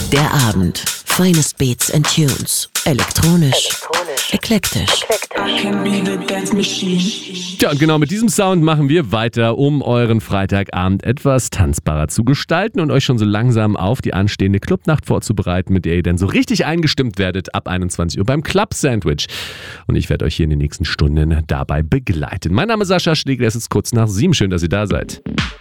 Der Abend. Finest Beats and Tunes. Elektronisch. Eklektisch. Ja, und genau mit diesem Sound machen wir weiter, um euren Freitagabend etwas tanzbarer zu gestalten und euch schon so langsam auf die anstehende Clubnacht vorzubereiten, mit der ihr dann so richtig eingestimmt werdet ab 21 Uhr beim Club Sandwich. Und ich werde euch hier in den nächsten Stunden dabei begleiten. Mein Name ist Sascha Schlegel, es ist kurz nach 7. Schön, dass ihr da seid.